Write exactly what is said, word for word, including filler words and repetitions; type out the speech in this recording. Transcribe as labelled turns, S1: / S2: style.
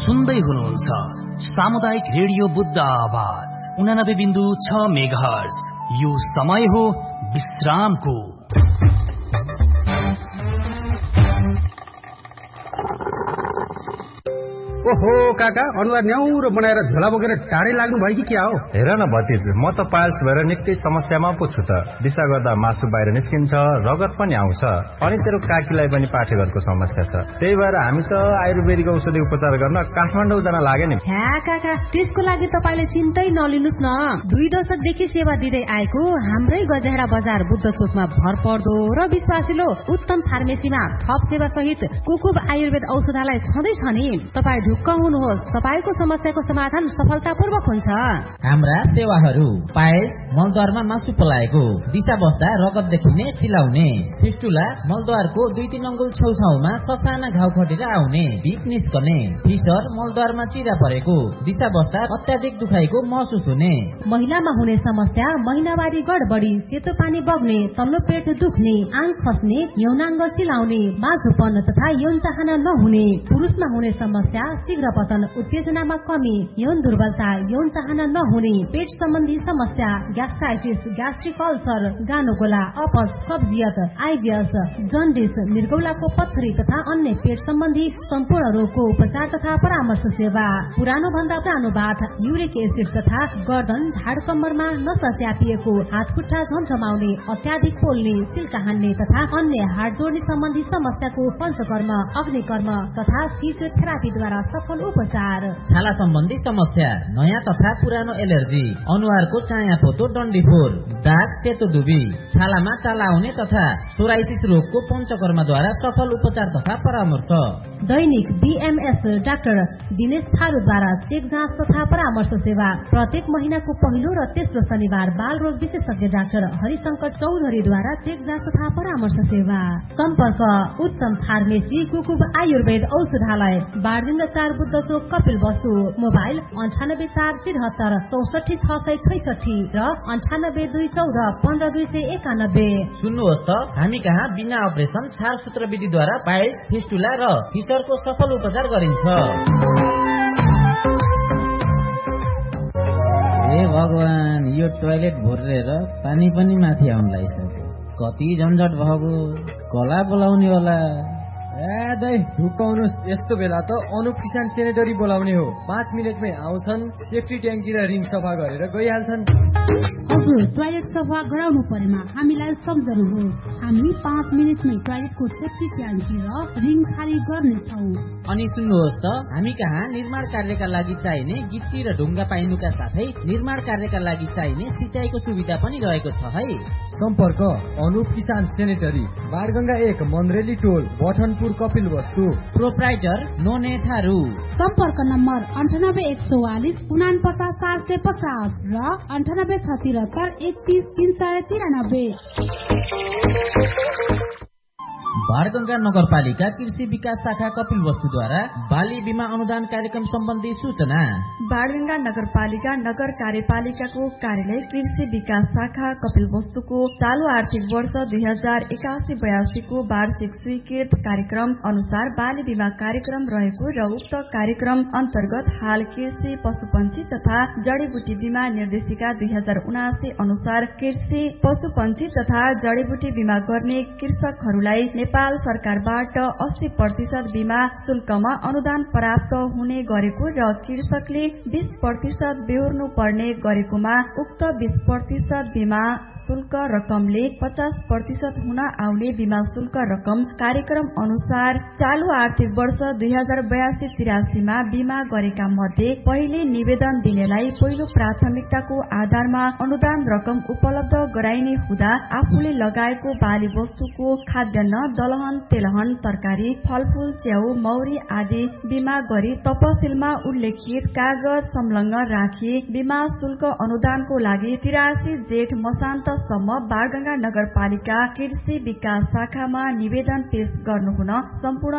S1: सुन्दै हुनुहुन्छ सामुदायिक रेडियो बुद्ध आवाज उनानब्बे बिन्दु छ मेगाहर्ज। यो समय हो विश्रामको।
S2: ओहो काका, अनुहार न्याउरो बनाएर झोला बोकेर टाढै लाग्नु भयो कि क्या हो?
S3: हेर न भतिज, म त पाल्स भएर निकै समस्यामा पो छु त। दिशा गर्दा मासु बाहिर निस्किन्छ, रगत पनि आउँछ, अनि तेरो काकीलाई पनि पाठेघरको समस्या छ। त्यही भएर हामी त आयुर्वेदिक औषधि उपचार गर्न काठमाडौँ जान लाग्यो नि।
S4: ह्या काका, त्यसको लागि तपाईले चिन्तै नलिनुस् न। दुई दशकदेखि सेवा दिँदै आएको हाम्रै गजहेडा बजार बुद्ध चोकमा भर पर्दो र विश्वासिलो उत्तम फार्मेसीमा थप सेवा सहित कुकुब आयुर्वेद औषधालय छँदैछ नि। तपाईँ ढुक्क हुनुहोस्, तपाईको समस्याको समाधान सफलतापूर्वक हुन्छ।
S5: हाम्रा सेवाहरू: पायस, मलद्वारमा मासु पलाएको, दिशा बस्दा रगत देखिने चिलाउने, फिस्टुला, मलद्वारको दुई तीन अङ्गुल छेउछाउमा ससाना घाउ खटेर आउने, बिप निस्कने, फिसर, मलद्वारमा चिरा परेको, दिशा बस्दा अत्याधिक दुखाइको महसुस हुने,
S4: महिलामा हुने समस्या महिनावारी गडबडी, सेतो पानी बग्ने, तल्लो पेट दुख्ने, आङ खस्ने, यौनाङ्ग चिलाउने, माझोपन तथा यौन चाहना नहुने, पुरुषमा हुने समस्या शीघ्र पतन, उत्तेजनामा कमी, यौन दुर्बलता, यौन चाहना नहुने, पेट सम्बन्धी समस्या, ग्यास्ट्राइटिस, ग्यास्ट्रिक अल्सर, गानोगोला, अपच, कब्जियत, आइबिएस, जन्डिस, मृगौलाको पत्थरी तथा अन्य पेट सम्बन्धी सम्पूर्ण रोगको उपचार तथा परामर्श सेवा। पुरानो भन्दा पुरानो बाथ, युरिक एसिड तथा गर्दन ढाड कम्मरमा नसा च्यापिएको, हात खुट्टा झमझमाउने, अत्याधिक पोल्ने, सिल्का हान्ने तथा अन्य हाड जोड्ने सम्बन्धी समस्याको पञ्चकर्म, अग्निकर्म तथा फिजियोथेरापीद्वारा सफल उपचार।
S5: छाला सम्बन्धी समस्या, नयाँ तथा पुरानो एलर्जी, अनुहारको चाया पोतो डन्डीफोर, दाग, सेतो दुबी, छालामा चाला आउने तथा सोराइसिस रोगको पञ्चकर्मद्वारा सफल उपचार तथा परामर्श।
S4: दैनिक बीएमएस डाक्टर दिनेश थारूद्वारा चेक जाँच तथा परामर्श सेवा। प्रत्येक महिनाको पहिलो र तेस्रो शनिबार बाल रोग विशेषज्ञ डाक्टर हरिशंकर चौधरीद्वारा चेक जाँच तथा परामर्श सेवा। सम्पर्क: उत्तम फार्मेसी कुकुब आयुर्वेद औषधालय, बारदिङ्ग चार बुद्ध चोक, कपिल वस्तु। मोबाइल अन्ठानब्बे चार तिहत्तर चौसठी छ सय छैसठी र अन्ठानब्बे दुई चौध पन्ध्र दुई सय एकानब्बे।
S5: सुन्नुहोस् त, हामी कहाँ बिना अपरेसन छार सूत्र विधिद्वारा पाइल्स, फिस्टुला र फिसरको सफल उपचार गरिन्छ।
S6: हे भगवान, यो टोयलेट भोरेर पानी पनि माथि आउन लागिसक्यो। कति झन्झट भएको, कला बोलाउने होला।
S7: ए दाइ ढुक्काउनुहोस्, यस्तो बेला त अनुप किसान सेनेटरी बोलाउने हो। पाँच मिनटमै आउँछन्, सेफ्टी ट्याङ्की र रिङ सफा गरेर गइहाल्छन्।
S8: हजुर, टोयलेट सफा गराउनु परेमा हामीलाई सम्झनुहोस्। हामी पाँच मिनटमै टोयलेटको सेफ्टी ट्याङ्की र रिङ खाली गर्नेछौँ।
S5: अनि सुन्नुहोस् त, हामी कहाँ निर्माण कार्यका लागि चाहिने गिट्टी र ढुङ्गा पाइनुका साथै निर्माण कार्यका लागि चाहिने सिँचाइको सुविधा पनि रहेको छ है।
S7: सम्पर्क: अनुप किसान सेनेटरी, बारगंगा एक, मन्द्रेली टोल, बठनपुर, कपिल वस्तु।
S5: प्रोप्राइटर नोने थारू।
S8: सम्पर्क नम्बर अन्ठानब्बे एक चौवालिस उना पचास चार सय पचास र अन्ठानब्बे छ तिहत्तर एकतिस तीन सय तिरानब्बे।
S5: बारगंगा नगरपालिका कृषि विकास शाखा कपिल वस्तुद्वारा बाली बीमा अनुदान कार्यक्रम सम्बन्धी सूचना।
S9: बारगंगा नगरपालिका नगर कार्यपालिकाको कार्यालय कृषि विकास शाखा कपिल वस्तुको चालू आर्थिक वर्ष दुई हजार एकासी बयासीको वार्षिक स्वीकृत कार्यक्रम अनुसार बाली बीमा कार्यक्रम रहेको र उक्त कार्यक्रम अन्तर्गत हाल कृषि पशुपन्छी तथा जडीबुटी बीमा निर्देशिका दुई हजार उनासी अनुसार कृषि पशुपन्छी तथा जडीबुटी बीमा गर्ने कृषकहरूलाई नेपाल सरकारबाट अस्सी प्रतिशत बीमा शुल्कमा अनुदान प्राप्त हुने गरेको र कृषकले बीस प्रतिशत बेहोर्नु पर्ने गरेकोमा उक्त बीस प्रतिशत बीमा शुल्क रकमले पचास प्रतिशत हुन आउने बीमा शुल्क रकम कार्यक्रम अनुसार चालू आर्थिक वर्ष दुई हजार बयासी तिरासीमा बीमा गरेका मध्ये पहिले निवेदन दिनेलाई पहिलो प्राथमिकताको आधारमा अनुदान रकम उपलब्ध गराइने हुँदा आफूले लगाएको बाली वस्तुको खाद्यान्न, दलहन, तेलहन, तरकारी, फलफूल, च्याउ, मौरी आदि बीमा गरी तपसिलमा उल्लेखित कागज संलग्न राखी बीमा शुल्क अनुदानको लागि तिरासी जेठ मसान्तसम्म बारगंगा नगरपालिका कृषि विकास शाखामा निवेदन पेश गर्नुहुन सम्पूर्ण